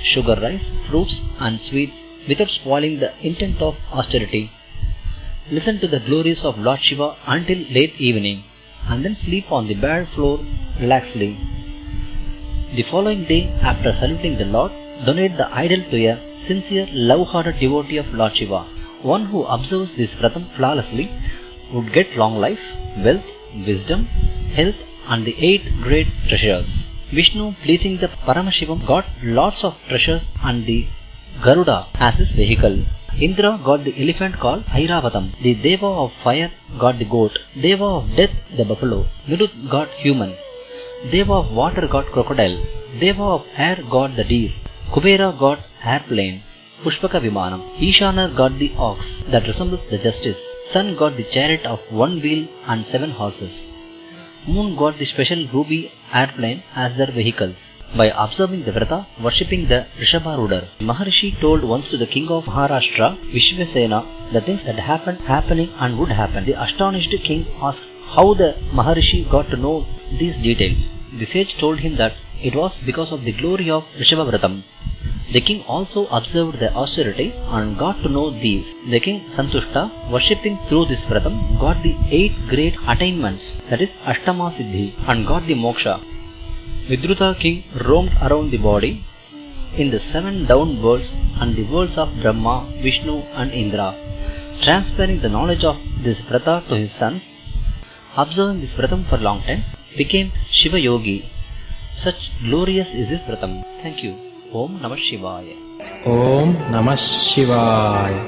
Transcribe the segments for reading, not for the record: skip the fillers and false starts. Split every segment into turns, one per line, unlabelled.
sugar rice, fruits and sweets without spoiling the intent of austerity. Listen to the glories of Lord Shiva until late evening, and then sleep on the bare floor relaxedly. The following day, after saluting the Lord, donate the idol to a sincere, love-hearted devotee of Lord Shiva. One who observes this vratam flawlessly would get long life, wealth, wisdom, health and the 8 great treasures. Vishnu, pleasing the Paramashivam, got lots of treasures and the Garuda as his vehicle. Indra got the elephant called Airavatam. The Deva of fire got the goat. Deva of death the buffalo. Nirud got human. Deva of water got crocodile. Deva of air got the deer. Kubera got airplane. Pushpaka Vimanam. Ishanar got the ox that resembles the justice. Sun got the chariot of 1 wheel and 7 horses. Moon got the special ruby airplane as their vehicles. By observing the vrata, worshipping the Rishabharudar, Maharishi told once to the king of Maharashtra, Vishvasena, the things that happening and would happen. The astonished king asked how the Maharishi got to know these details. The sage told him that it was because of the glory of Rishabhavratam. The king also observed the austerity and got to know these. The king Santushta, worshipping through this vratam, got the 8 great attainments, that is Ashtama Siddhi, and got the moksha. Vidruta king roamed around the body in the 7 down worlds and the worlds of Brahma, Vishnu and Indra, transferring the knowledge of this vrata to his sons. Observing this vratam for a long time, became Shiva Yogi. Such glorious is this vratam. Thank you. Om Namah Shivaya.
Om Namah Shivaya.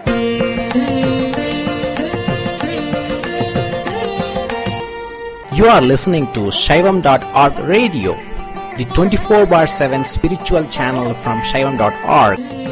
You are listening to Shaivam.org radio, the 24/7 spiritual channel from Shaivam.org.